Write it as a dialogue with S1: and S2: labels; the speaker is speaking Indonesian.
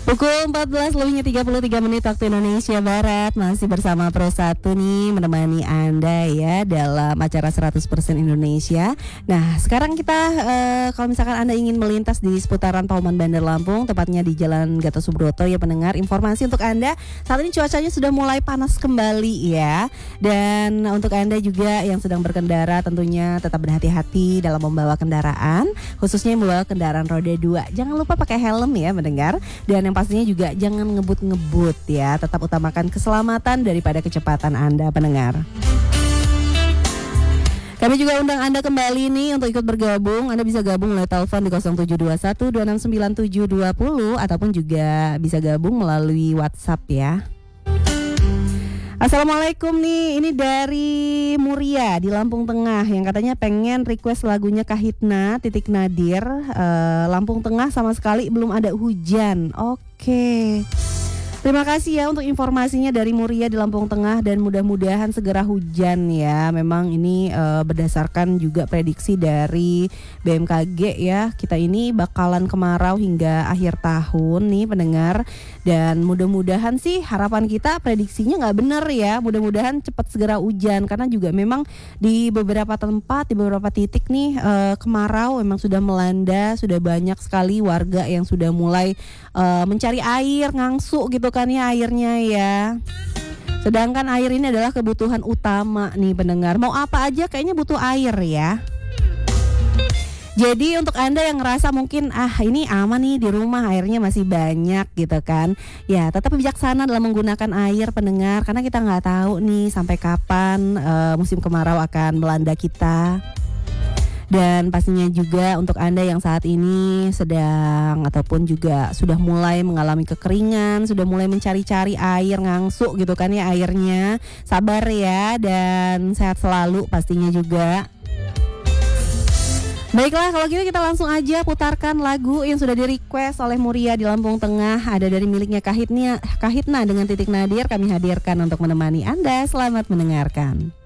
S1: Pukul 14:33 waktu Indonesia Barat. Masih bersama Pro 1 nih, menemani Anda ya dalam acara 100% Indonesia. Nah sekarang kita kalau misalkan Anda ingin melintas di seputaran Pauman Bandar Lampung, tepatnya di Jalan Gatot Subroto ya pendengar, informasi untuk Anda saat ini cuacanya sudah mulai panas kembali ya. Dan untuk Anda juga yang sedang berkendara tentunya tetap berhati-hati dalam membawa kendaraan, khususnya yang membawa kendaraan roda 2. Jangan lupa pakai helm ya mendengar. Dan yang pastinya juga jangan ngebut-ngebut ya. Tetap utamakan keselamatan daripada kecepatan Anda pendengar. Kami juga undang Anda kembali nih untuk ikut bergabung. Anda bisa gabung melalui telepon di 0721 269720 ataupun juga bisa gabung melalui WhatsApp ya. Assalamualaikum nih, ini dari Muria di Lampung Tengah yang katanya pengen request lagunya Kahitna Titik Nadir. Lampung Tengah sama sekali belum ada hujan. Oke. Terima kasih ya untuk informasinya dari Muria di Lampung Tengah dan mudah-mudahan segera hujan ya. Memang ini berdasarkan juga prediksi dari BMKG ya. Kita ini bakalan kemarau hingga akhir tahun nih pendengar. Dan mudah-mudahan sih harapan kita prediksinya nggak benar ya. Mudah-mudahan cepat segera hujan karena juga memang di beberapa tempat, di beberapa titik nih kemarau memang sudah melanda. Sudah banyak sekali warga yang sudah mulai mencari air, ngangsu gitu kan ya airnya ya. Sedangkan air ini adalah kebutuhan utama nih pendengar. Mau apa aja kayaknya butuh air ya. Jadi untuk Anda yang ngerasa mungkin ini aman nih di rumah airnya masih banyak gitu kan, ya tetap bijaksana dalam menggunakan air pendengar, karena kita nggak tahu nih sampai kapan musim kemarau akan melanda kita. Dan pastinya juga untuk Anda yang saat ini sedang ataupun juga sudah mulai mengalami kekeringan, sudah mulai mencari-cari air, ngangsu gitu kan ya airnya, sabar ya dan sehat selalu pastinya juga. Baiklah, kalau gitu kita langsung aja putarkan lagu yang sudah di-request oleh Muria di Lampung Tengah. Ada dari miliknya Kahitna dengan Titik Nadir, kami hadirkan untuk menemani Anda. Selamat mendengarkan.